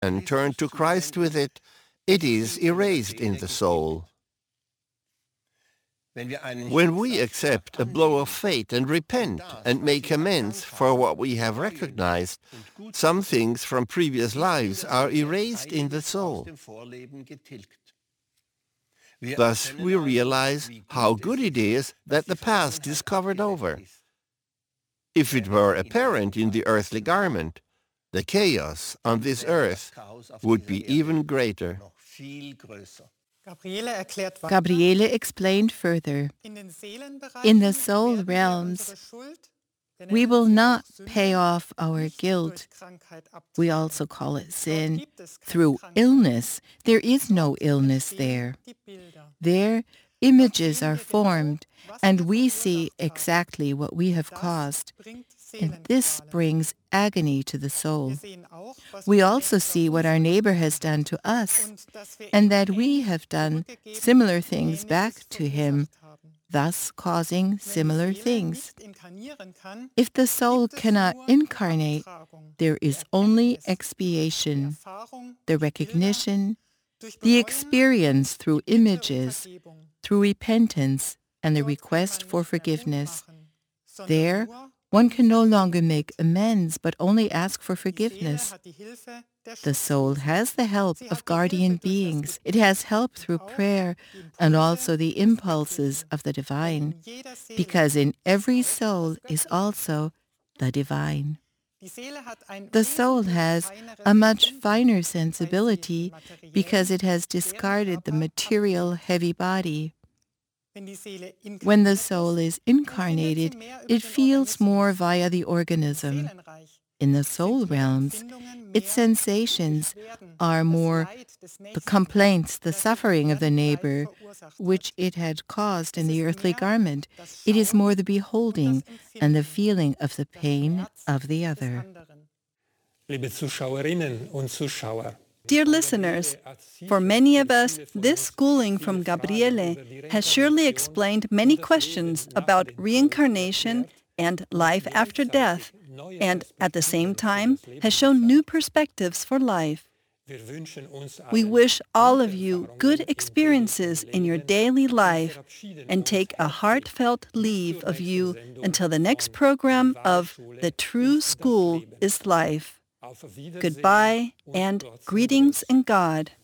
and turn to Christ with it, it is erased in the soul. When we accept a blow of fate and repent and make amends for what we have recognized, some things from previous lives are erased in the soul. Thus, we realize how good it is that the past is covered over. If it were apparent in the earthly garment, the chaos on this earth would be even greater. Gabriele explained further, in the soul realms, we will not pay off our guilt. We also call it sin. Through illness, there is no illness there. There, images are formed, and we see exactly what we have caused. And this brings agony to the soul. We also see what our neighbor has done to us, and that we have done similar things back to him, thus causing similar things. If the soul cannot incarnate, there is only expiation, the recognition, the experience through images, through repentance, and the request for forgiveness. There, one can no longer make amends, but only ask for forgiveness. The soul has the help of guardian beings. It has help through prayer and also the impulses of the divine, because in every soul is also the divine. The soul has a much finer sensibility because it has discarded the material heavy body. When the soul is incarnated, it feels more via the organism. In the soul realms, its sensations are more the complaints, the suffering of the neighbor, which it had caused in the earthly garment. It is more the beholding and the feeling of the pain of the other. Liebe Zuschauerinnen und Zuschauer, dear listeners, for many of us, this schooling from Gabriele has surely explained many questions about reincarnation and life after death, and at the same time has shown new perspectives for life. We wish all of you good experiences in your daily life and take a heartfelt leave of you until the next program of The True School is Life. Goodbye and greetings in God.